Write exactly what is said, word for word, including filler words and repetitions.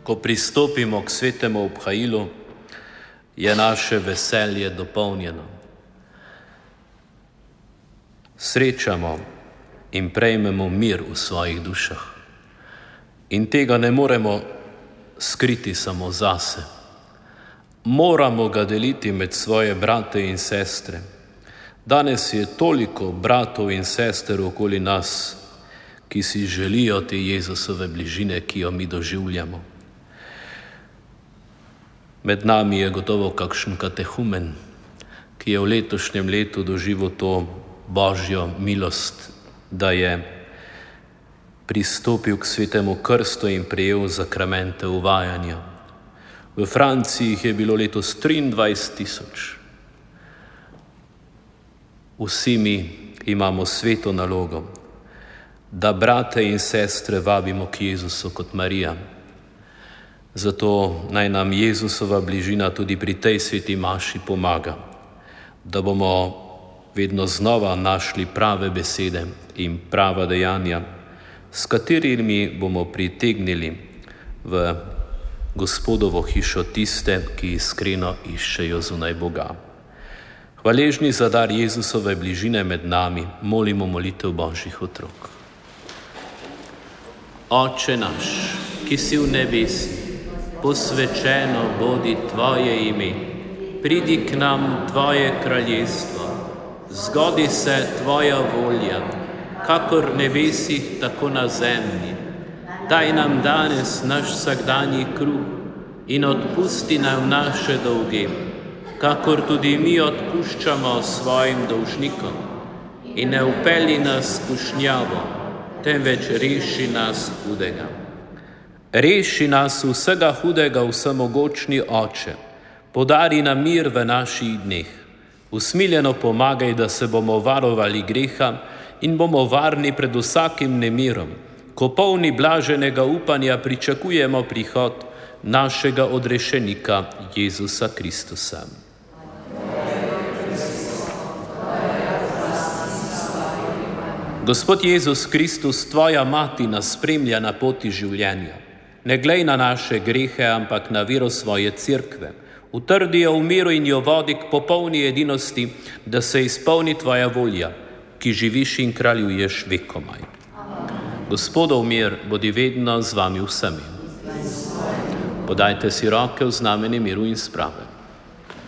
ko pristopimo k svetemu obhajilu, je naše veselje dopolnjeno. Srečamo in prejmemo mir v svojih dušah. In tega ne moremo skriti samo zase. Moramo ga deliti med svoje brate in sestre. Danes je toliko bratov in sester okoli nas, ki si želijo te Jezusove bližine, ki jo mi doživljamo. Med nami je gotovo kakšen katehumen, ki je v letošnjem letu doživel to Božjo milost, da je pristopil k svetemu krstu in prejel zakramente uvajanja. V Franciji jih je bilo letos triindvajset tisoč. Vsi mi imamo sveto nalogo, da brate in sestre vabimo k Jezusu kot Marija. Zato naj nam Jezusova bližina tudi pri tej sveti maši pomaga, da bomo vedno znova našli prave besede in prava dejanja, s katerimi bomo pritegnili v Gospodovo hišo tiste, ki iskreno iščejo zunaj Boga. Hvaležni za dar Jezusove bližine med nami, molimo molitev Božjih otrok. Oče naš, ki si v nebesih, posvečeno bodi Tvoje ime, pridi k nam Tvoje kraljestvo, zgodi se Tvoja volja, kakor v nebesih, tako na zemlji. Daj nam danes naš vsakdanji kruh in odpusti nam naše dolge, kakor tudi mi odpuščamo svojim dolžnikom. In ne vpelji nas v skušnjavo, temveč reši nas hudega. Reši nas vsega hudega, vsemogočni Oče, podari nam mir v naših dneh. Usmiljeno pomagaj, da se bomo varovali greha in bomo varni pred vsakim nemirom, ko polni blaženega upanja pričakujemo prihod našega odrešenika Jezusa Kristusa. Gospod Jezus Kristus, Tvoja mati nas spremlja na poti življenja. Ne glej na naše grehe, ampak na vero svoje cerkve. Utrdi jo v miru in jo vodi k popolni edinosti, da se izpolni Tvoja volja, ki živiš in kraljuješ vekomaj. Gospodov mir bodi vedno z vami vsemi. Podajte si roke v znamenje miru in sprave.